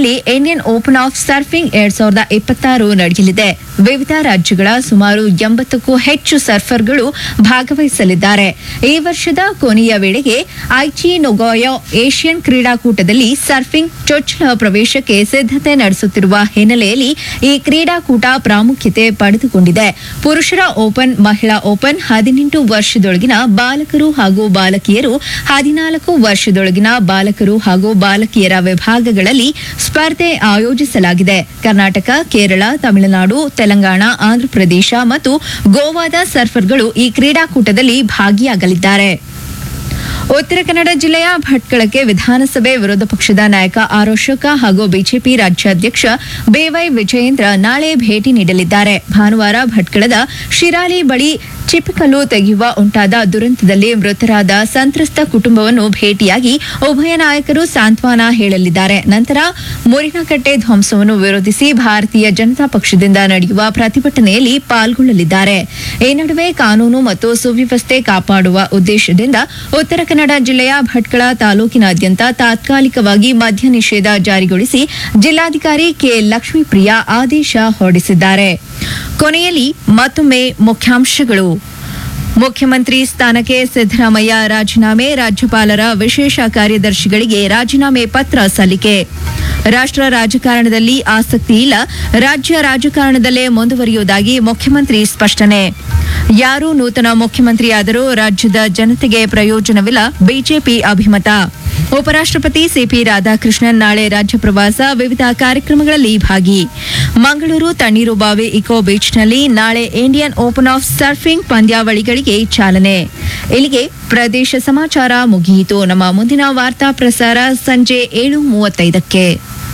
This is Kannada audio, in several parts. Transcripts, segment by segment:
ಬೀಚ್ನಲ್ಲಿ ಇಂಡಿಯನ್ ಓಪನ್ ಆಫ್ ಸರ್ಫಿಂಗ್ 2026 ನಡೆಯಲಿದೆ. ವಿವಿಧ ರಾಜ್ಯಗಳ ಸುಮಾರು 80ಕ್ಕೂ ಹೆಚ್ಚು ಸರ್ಫರ್ಗಳು ಭಾಗವಹಿಸಲಿದ್ದಾರೆ. ಈ ವರ್ಷದ ಕೊನೆಯ ವೇಳೆಗೆ ಐಚಿ ನೊಗೊಯಾ ಏಷ್ಯನ್ ಕ್ರೀಡಾಕೂಟದಲ್ಲಿ ಸರ್ಫಿಂಗ್ ಚೊಚ್ಚಲ ಪ್ರವೇಶಕ್ಕೆ ಸಿದ್ಧತೆ ನಡೆಸುತ್ತಿರುವ ಹಿನ್ನೆಲೆಯಲ್ಲಿ ಈ ಕ್ರೀಡಾಕೂಟ ಪ್ರಾಮುಖ್ಯತೆ ಪಡೆದುಕೊಂಡಿದೆ. ಪುರುಷರ ಓಪನ್, ಮಹಿಳಾ ಓಪನ್, 18 ವರ್ಷದೊಳಗಿನ ಬಾಲಕರು ಹಾಗೂ ಬಾಲಕಿಯರು, 14 ವರ್ಷದೊಳಗಿನ ಬಾಲಕರು ಹಾಗೂ ಬಾಲಕಿಯರ ವಿಭಾಗಗಳಲ್ಲಿ ಸ್ಪರ್ಧೆ ಆಯೋಜಿಸಲಾಗಿದೆ. ಕರ್ನಾಟಕ, ಕೇರಳ, ತಮಿಳುನಾಡು, ತೆಲಂಗಾಣ, ಆಂಧ್ರಪ್ರದೇಶ ಮತ್ತು ಗೋವಾದ ಸರ್ಫರ್ಗಳು ಈ ಕ್ರೀಡಾಕೂಟದಲ್ಲಿ ಭಾಗಿಯಾಗಲಿದ್ದಾರೆ. ಉತ್ತರ ಕನ್ನಡ ಜಿಲ್ಲೆಯ ಭಟ್ಕಳಕ್ಕೆ ವಿಧಾನಸಭೆ ವಿರೋಧ ಪಕ್ಷದ ನಾಯಕ ಆರ್ ಅಶೋಕ ಹಾಗೂ ಬಿಜೆಪಿ ರಾಜ್ಯಾಧ್ಯಕ್ಷ ಬಿವೈ ವಿಜಯೇಂದ್ರ ನಾಳೆ ಭೇಟಿ ನೀಡಲಿದ್ದಾರೆ. ಭಾನುವಾರ ಭಟ್ಕಳದ ಶಿರಾಲಿ ಬಳಿ ಚಿಪ್ಪಕಲ್ಲು ತೆಗೆಯುವ ಉಂಟಾದ ದುರಂತದಲ್ಲಿ ಮೃತರಾದ ಸಂತ್ರಸ್ತ ಕುಟುಂಬವನ್ನು ಭೇಟಿಯಾಗಿ ಉಭಯ ನಾಯಕರು ಸಾಂತ್ವನ ಹೇಳಲಿದ್ದಾರೆ. ನಂತರ ಮುರಿನಕಟ್ಟೆ ಧ್ವಂಸವನ್ನು ವಿರೋಧಿಸಿ ಭಾರತೀಯ ಜನತಾ ಪಕ್ಷದಿಂದ ನಡೆಯುವ ಪ್ರತಿಭಟನೆಯಲ್ಲಿ ಪಾಲ್ಗೊಳ್ಳಲಿದ್ದಾರೆ. ಈ ನಡುವೆ ಕಾನೂನು ಮತ್ತು ಸುವ್ಯವಸ್ಥೆ ಕಾಪಾಡುವ ಉದ್ದೇಶದಿಂದ ಉತ್ತರ ಕನ್ನಡ ಜಿಲ್ಲೆಯ ಭಟ್ಕಳ ತಾಲೂಕಿನಾದ್ಯಂತ ತಾತ್ಕಾಲಿಕವಾಗಿ ಮದ್ಯ ನಿಷೇಧ ಜಾರಿಗೊಳಿಸಿ ಜಿಲ್ಲಾಧಿಕಾರಿ ಕೆ ಲಕ್ಷ್ಮೀಪ್ರಿಯಾ ಆದೇಶ ಹೊರಡಿಸಿದ್ದಾರೆ. ಕೊನೆಯಲ್ಲಿ ಮತ್ತೊಮ್ಮೆ ಮುಖ್ಯಾಂಶಗಳು. ಮುಖ್ಯಮಂತ್ರಿ ಸ್ಥಾನಕ್ಕೆ ಸಿದ್ದರಾಮಯ್ಯ ರಾಜೀನಾಮೆ, ರಾಜ್ಯಪಾಲರ ವಿಶೇಷ ಕಾರ್ಯದರ್ಶಿಗಳಿಗೆ ರಾಜೀನಾಮೆ ಪತ್ರ ಸಲ್ಲಿಕೆ. ರಾಷ್ಟ್ರ ರಾಜಕಾರಣದಲ್ಲಿ ಆಸಕ್ತಿ ಇಲ್ಲ, ರಾಜ್ಯ ರಾಜಕಾರಣದಲ್ಲೇ ಮುಂದುವರಿಯುವುದಾಗಿ ಮುಖ್ಯಮಂತ್ರಿ ಸ್ಪಷ್ಟನೆ. ಯಾರು ನೂತನ ಮುಖ್ಯಮಂತ್ರಿಯಾದರೂ ರಾಜ್ಯದ ಜನತೆಗೆ ಪ್ರಯೋಜನವಿಲ್ಲ, ಬಿಜೆಪಿ ಅಭಿಮತ. ಉಪರಾಷ್ಟ್ರಪತಿ ಸಿಪಿ ರಾಧಾಕೃಷ್ಣನ್ ನಾಳೆ ರಾಜ್ಯ ಪ್ರವಾಸ, ವಿವಿಧ ಕಾರ್ಯಕ್ರಮಗಳಲ್ಲಿ ಭಾಗಿ. ಮಂಗಳೂರು ತಣ್ಣೀರುಬಾವಿ ಇಕೋ ಬೀಚ್ನಲ್ಲಿ ನಾಳೆ ಇಂಡಿಯನ್ ಓಪನ್ ಆಫ್ ಸರ್ಫಿಂಗ್ ಪಂದ್ಯಾವಳಿಗಳಿಗೆ ಚಾಲನೆ. ಇಲ್ಲಿಗೆ ಪ್ರದೇಶ ಸಮಾಚಾರ ಮುಗಿಯಿತು. ನಮ್ಮ ಮುಂದಿನ ವಾರ್ತಾ ಪ್ರಸಾರ ಸಂಜೆ 7:35ಕ್ಕೆ.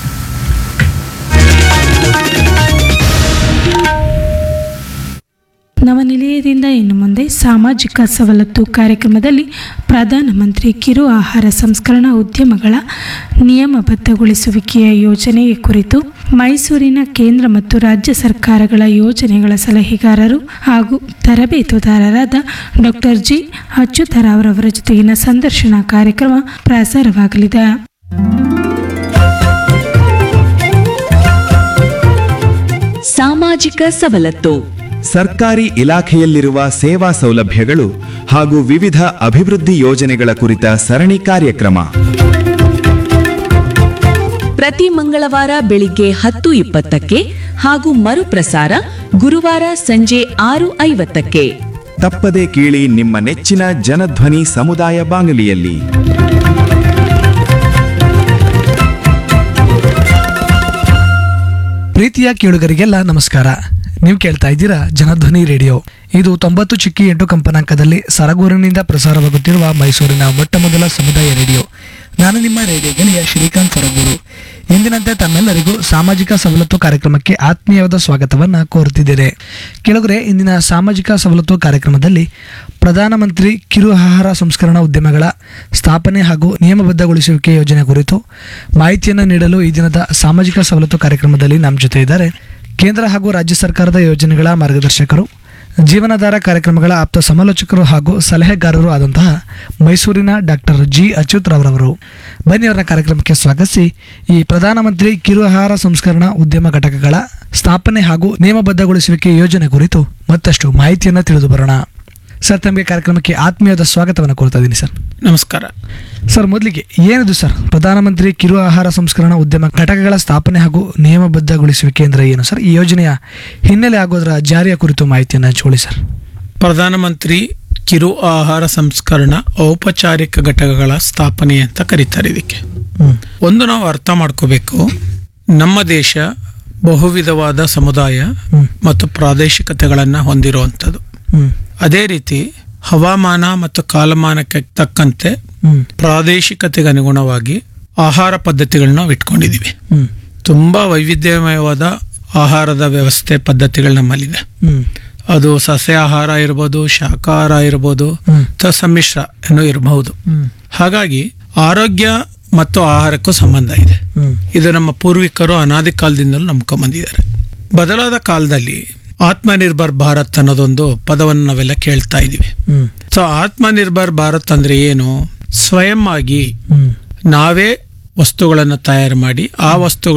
ನವನಿಲಯದಿಂದ ಇನ್ನು ಮುಂದೆ ಸಾಮಾಜಿಕ ಸವಲತ್ತು ಕಾರ್ಯಕ್ರಮದಲ್ಲಿ ಪ್ರಧಾನಮಂತ್ರಿ ಕಿರು ಆಹಾರ ಸಂಸ್ಕರಣಾ ಉದ್ಯಮಗಳ ನಿಯಮಬದ್ಧಗೊಳಿಸುವಿಕೆಯ ಯೋಜನೆ ಕುರಿತು ಮೈಸೂರಿನ ಕೇಂದ್ರ ಮತ್ತು ರಾಜ್ಯ ಸರ್ಕಾರಗಳ ಯೋಜನೆಗಳ ಸಲಹೆಗಾರರು ಹಾಗೂ ತರಬೇತುದಾರರಾದ ಡಾಕ್ಟರ್ ಜಿ ಅಚ್ಯುತರಾವ್ ರವರ ಜೊತೆಗಿನ ಸಂದರ್ಶನ ಕಾರ್ಯಕ್ರಮ ಪ್ರಸಾರವಾಗಲಿದೆ. ಸಾಮಾಜಿಕ ಸವಲತ್ತು. ಸರ್ಕಾರಿ ಇಲಾಖೆಯಲ್ಲಿರುವ ಸೇವಾ ಸೌಲಭ್ಯಗಳು ಹಾಗೂ ವಿವಿಧ ಅಭಿವೃದ್ಧಿ ಯೋಜನೆಗಳ ಕುರಿತ ಸರಣಿ ಕಾರ್ಯಕ್ರಮ ಪ್ರತಿ ಮಂಗಳವಾರ ಬೆಳಿಗ್ಗೆ 10:20ಕ್ಕೆ ಹಾಗೂ ಮರುಪ್ರಸಾರ ಗುರುವಾರ ಸಂಜೆ 6:50ಕ್ಕೆ. ತಪ್ಪದೇ ಕೇಳಿ ನಿಮ್ಮ ನೆಚ್ಚಿನ ಜನಧ್ವನಿ ಸಮುದಾಯ ಬಾನುಲಿಯಲ್ಲಿ. ಪ್ರೀತಿಯ ಕೇಳುಗರಿಗೆಲ್ಲ ನಮಸ್ಕಾರ. ನೀವು ಕೇಳ್ತಾ ಇದ್ದೀರಾ ಜನಧ್ವನಿ ರೇಡಿಯೋ. ಇದು 90.8 ಕಂಪನಾಂಕದಲ್ಲಿ ಸರಗೂರಿನಿಂದ ಪ್ರಸಾರವಾಗುತ್ತಿರುವ ಮೈಸೂರಿನ ಮೊಟ್ಟಮೊದಲ ಸಮುದಾಯ ರೇಡಿಯೋ. ನಾನು ನಿಮ್ಮ ರೇಡಿಯೋ ಗೆಳೆಯ ಶ್ರೀಕಾಂತ್ ಸರಗೂರು. ಎಂದಿನಂತೆ ತಮ್ಮೆಲ್ಲರಿಗೂ ಸಾಮಾಜಿಕ ಸವಲತ್ತು ಕಾರ್ಯಕ್ರಮಕ್ಕೆ ಆತ್ಮೀಯವಾದ ಸ್ವಾಗತವನ್ನು ಕೋರುತ್ತಿದ್ದೇನೆ. ಕೆಳಗರೆ ಇಂದಿನ ಸಾಮಾಜಿಕ ಸವಲತ್ತು ಕಾರ್ಯಕ್ರಮದಲ್ಲಿ ಪ್ರಧಾನಮಂತ್ರಿ ಕಿರು ಆಹಾರ ಸಂಸ್ಕರಣಾ ಉದ್ಯಮಗಳ ಸ್ಥಾಪನೆ ಹಾಗೂ ನಿಯಮಬದ್ಧಗೊಳಿಸುವಿಕೆ ಯೋಜನೆ ಕುರಿತು ಮಾಹಿತಿಯನ್ನು ನೀಡಲು ಈ ದಿನದ ಸಾಮಾಜಿಕ ಸವಲತ್ತು ಕಾರ್ಯಕ್ರಮದಲ್ಲಿ ನಮ್ಮ ಜೊತೆ ಇದ್ದಾರೆ ಕೇಂದ್ರ ಹಾಗೂ ರಾಜ್ಯ ಸರ್ಕಾರದ ಯೋಜನೆಗಳ ಮಾರ್ಗದರ್ಶಕರು, ಜೀವನಾಧಾರ ಕಾರ್ಯಕ್ರಮಗಳ ಆಪ್ತ ಸಮಾಲೋಚಕರು ಹಾಗೂ ಸಲಹೆಗಾರರು ಆದಂತಹ ಮೈಸೂರಿನ ಡಾಕ್ಟರ್ ಜಿ ಅಚ್ಯುತರಾವ್. ಬನ್ನಿ ಅವರ ಕಾರ್ಯಕ್ರಮಕ್ಕೆ ಸ್ವಾಗತಿಸಿ ಈ ಪ್ರಧಾನಮಂತ್ರಿ ಕಿರು ಆಹಾರ ಸಂಸ್ಕರಣಾ ಉದ್ಯಮ ಘಟಕಗಳ ಸ್ಥಾಪನೆ ಹಾಗೂ ನಿಯಮಬದ್ಧಗೊಳಿಸುವಿಕೆ ಯೋಜನೆ ಕುರಿತು ಮತ್ತಷ್ಟು ಮಾಹಿತಿಯನ್ನು ತಿಳಿದು ಬರೋಣ. ಸರ್, ತಮಗೆ ಕಾರ್ಯಕ್ರಮಕ್ಕೆ ಆತ್ಮೀಯವಾದ ಸ್ವಾಗತವನ್ನು ಕೋರ್ತಾ ಇದ್ದೀನಿ ಸರ್. ನಮಸ್ಕಾರ ಸರ್. ಮೊದಲಿಗೆ ಏನಿದು ಸರ್ ಪ್ರಧಾನಮಂತ್ರಿ ಕಿರು ಆಹಾರ ಸಂಸ್ಕರಣಾ ಉದ್ಯಮ ಘಟಕಗಳ ಸ್ಥಾಪನೆ ಹಾಗೂ ನಿಯಮಬದ್ಧಗೊಳಿಸುವಿಕೆ ಅಂದರೆ ಏನು ಸರ್? ಈ ಯೋಜನೆಯ ಹಿನ್ನೆಲೆ ಆಗೋದರ ಜಾರಿಯ ಕುರಿತು ಮಾಹಿತಿಯನ್ನು ಹಂಚಿಕೊಳ್ಳಿ ಸರ್. ಪ್ರಧಾನಮಂತ್ರಿ ಕಿರು ಆಹಾರ ಸಂಸ್ಕರಣಾ ಔಪಚಾರಿಕ ಘಟಕಗಳ ಸ್ಥಾಪನೆ ಅಂತ ಕರೀತಾರೆ ಇದಕ್ಕೆ. ಒಂದು ನಾವು ಅರ್ಥ ಮಾಡ್ಕೋಬೇಕು, ನಮ್ಮ ದೇಶ ಬಹುವಿಧವಾದ ಸಮುದಾಯ ಮತ್ತು ಪ್ರಾದೇಶಿಕತೆಗಳನ್ನ ಹೊಂದಿರುವಂಥದ್ದು. ಅದೇ ರೀತಿ ಹವಾಮಾನ ಮತ್ತು ಕಾಲಮಾನಕ್ಕೆ ತಕ್ಕಂತೆ ಪ್ರಾದೇಶಿಕತೆಗೆ ಅನುಗುಣವಾಗಿ ಆಹಾರ ಪದ್ಧತಿಗಳನ್ನ ನಾವು ಇಟ್ಕೊಂಡಿದೀವಿ. ತುಂಬಾ ವೈವಿಧ್ಯಮಯವಾದ ಆಹಾರದ ವ್ಯವಸ್ಥೆ ಪದ್ಧತಿಗಳು ನಮ್ಮಲ್ಲಿದೆ. ಅದು ಸಸ್ಯಾಹಾರ ಇರ್ಬೋದು, ಶಾಕಾಹಾರ ಇರ್ಬೋದು, ಸಮ್ಮಿಶ್ರ ಏನೋ ಇರಬಹುದು. ಹಾಗಾಗಿ ಆರೋಗ್ಯ ಮತ್ತು ಆಹಾರಕ್ಕೂ ಸಂಬಂಧ ಇದೆ. ಇದು ನಮ್ಮ ಪೂರ್ವಿಕರು ಅನಾದಿ ಕಾಲದಿಂದಲೂ ನಂಬ್ಕೊಂಡ್ಬಂದಿದ್ದಾರೆ. ಬದಲಾದ ಕಾಲದಲ್ಲಿ ಆತ್ಮನಿರ್ಭರ್ ಭಾರತ್ ಅನ್ನೋದೊಂದು ಪದವನ್ನು ನಾವೆಲ್ಲ ಕೇಳ್ತಾ ಇದೀವಿ. ಸೊ ಆತ್ಮನಿರ್ಭರ್ ಭಾರತ್ ಅಂದ್ರೆ ಏನು? ಸ್ವಯಂ ಆಗಿ ನಾವೇ ವಸ್ತುಗಳನ್ನು ತಯಾರು ಮಾಡಿ ಆ ವಸ್ತು